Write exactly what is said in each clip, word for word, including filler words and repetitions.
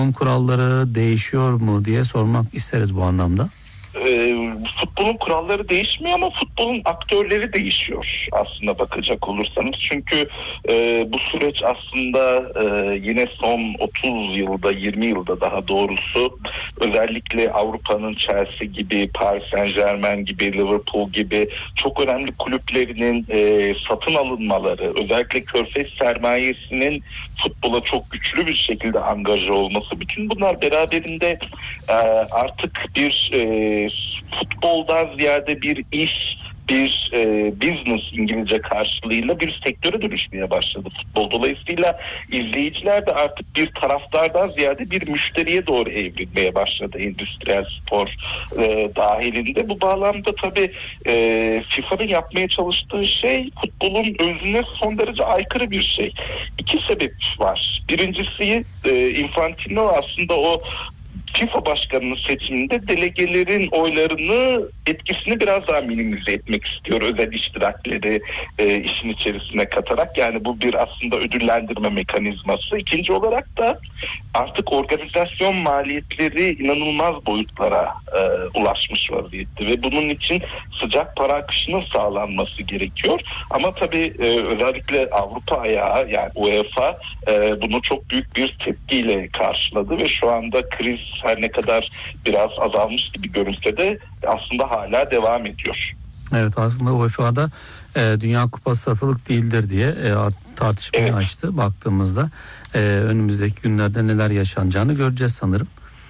kuralları değişiyor mu diye sormak isteriz bu anlamda. E, futbolun kuralları değişmiyor ama futbolun aktörleri değişiyor aslında bakacak olursanız. Çünkü e, bu süreç aslında e, yine son otuz yılda, yirmi yılda daha doğrusu özellikle Avrupa'nın Chelsea gibi, Paris Saint-Germain gibi, Liverpool gibi çok önemli kulüplerinin e, satın alınmaları, özellikle Körfez sermayesinin futbola çok güçlü bir şekilde angaja olması, bütün bunlar beraberinde e, artık bir e, futboldan ziyade bir iş, bir e, business İngilizce karşılığıyla bir sektöre dönüşmeye başladı futbol. Dolayısıyla izleyiciler de artık bir taraftardan ziyade bir müşteriye doğru evrilmeye başladı endüstriyel spor e, dahilinde. Bu bağlamda tabii e, FIFA'nın yapmaya çalıştığı şey futbolun özüne son derece aykırı bir şey. İki sebep var. Birincisi e, Infantino aslında o FIFA başkanının seçiminde delegelerin oylarını, etkisini biraz daha minimize etmek istiyor. Özel iştirakleri e, işin içerisine katarak. Yani bu bir aslında ödüllendirme mekanizması. İkinci olarak da artık organizasyon maliyetleri inanılmaz boyutlara e, ulaşmış vaziyette ve bunun için sıcak para akışının sağlanması gerekiyor. Ama tabii e, özellikle Avrupa ayağı, yani UEFA e, bunu çok büyük bir tepkiyle karşıladı ve şu anda kriz her ne kadar biraz azalmış gibi görünse de aslında hala devam ediyor. Evet, aslında UEFA'da e, Dünya Kupası satılık değildir diye e, tartışmayı evet. açtı. Baktığımızda e, önümüzdeki günlerde neler yaşanacağını göreceğiz sanırım.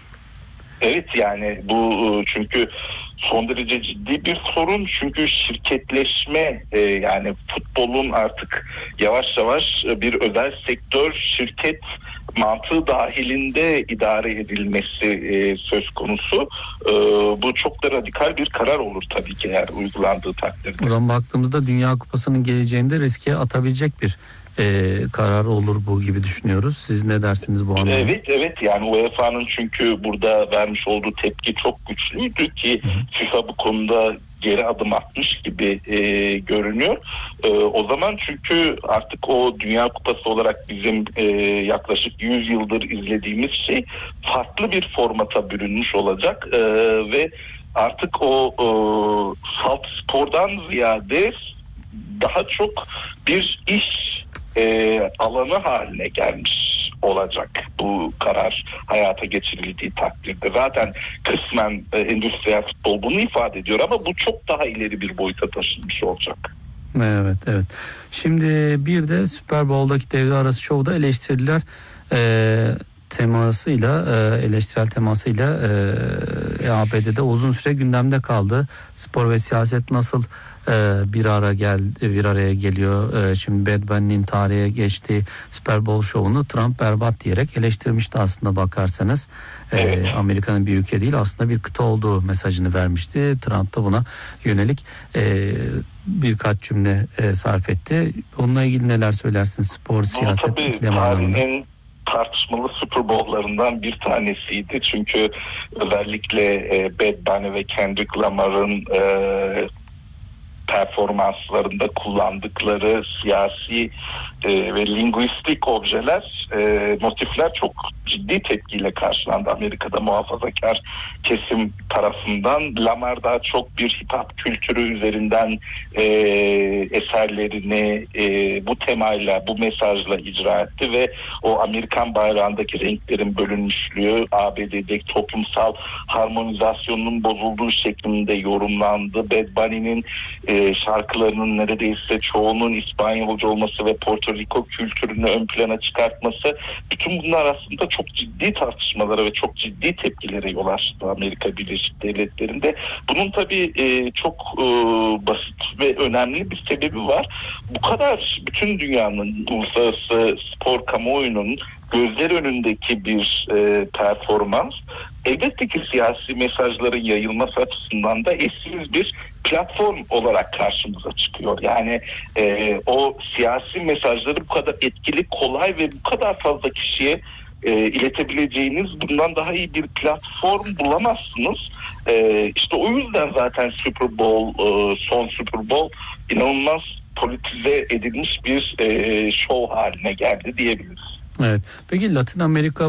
Evet, yani bu çünkü son derece ciddi bir sorun, çünkü şirketleşme e, yani futbolun artık yavaş yavaş bir özel sektör şirket mantığı dahilinde idare edilmesi e, söz konusu. E, bu çok da radikal bir karar olur tabii ki eğer uygulandığı takdirde. O zaman baktığımızda Dünya Kupası'nın geleceğinde riske atabilecek bir e, karar olur bu gibi düşünüyoruz. Siz ne dersiniz bu anlamda? Evet evet, yani UEFA'nın çünkü burada vermiş olduğu tepki çok güçlüydü ki Hı. FIFA bu konuda geri adım atmış gibi e, görünüyor. E, o zaman çünkü artık o Dünya Kupası olarak bizim e, yaklaşık yüz yıldır izlediğimiz şey farklı bir formata bürünmüş olacak e, ve artık o e, salt spordan ziyade daha çok bir iş e, alanı haline gelmiş olacak bu karar hayata geçirildiği takdirde. Zaten kısmen e, endüstriyel futbol bunu ifade ediyor ama bu çok daha ileri bir boyuta taşınmış olacak. Evet evet. Şimdi bir de Super Bowl'daki devre arası şovda eleştiriler e, temasıyla e, eleştirel temasıyla e, A B D'de uzun süre gündemde kaldı. Spor ve siyaset nasıl e, bir ara geldi, bir araya geliyor. E, şimdi Bad Bunny'nin tarihe geçtiği Super Bowl şovunu Trump berbat diyerek eleştirmişti aslında bakarsanız. E, evet. Amerika'nın bir ülke değil aslında bir kıta olduğu mesajını vermişti. Trump da buna yönelik e, birkaç cümle e, sarf etti. Onunla ilgili neler söylersiniz spor, siyaset ikilemi anlamında? Tartışmalı Super Bowl'larından bir tanesiydi. Çünkü özellikle e, Bad Bunny ve Kendrick Lamar'ın e, performanslarında kullandıkları siyasi e, ve linguistik objeler, e, motifler çok ciddi tepkiyle karşılandı Amerika'da muhafazakar kesim tarafından. Lamar daha çok bir hip hop kültürü üzerinden e, eserlerini e, bu temayla, bu mesajla icra etti ve o Amerikan bayrağındaki renklerin bölünmüşlüğü, A B D'deki toplumsal harmonizasyonun bozulduğu şeklinde yorumlandı. Bad Bunny'nin e, şarkılarının neredeyse çoğunun İspanyolca olması ve Porto Rico kültürünü ön plana çıkartması, bütün bunlar aslında çok ciddi tartışmalara ve çok ciddi tepkilere yol açtı Amerika Birleşik Devletleri'nde. Bunun tabii e, çok e, basit ve önemli bir sebebi var. Bu kadar bütün dünyanın, uluslararası spor kamuoyunun gözler önündeki bir e, performans elbette ki siyasi mesajların yayılması açısından da eşsiz bir platform olarak karşımıza çıkıyor. Yani e, o siyasi mesajları bu kadar etkili, kolay ve bu kadar fazla kişiye e, iletebileceğiniz bundan daha iyi bir platform bulamazsınız. E, işte o yüzden zaten Super Bowl, e, son Super Bowl inanılmaz politize edilmiş bir e, show haline geldi diyebiliriz. Evet. Peki Latin Amerika